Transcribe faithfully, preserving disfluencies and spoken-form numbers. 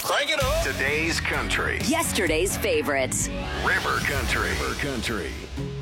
Crank it up. Today's country. Yesterday's favorites. River Country. River Country.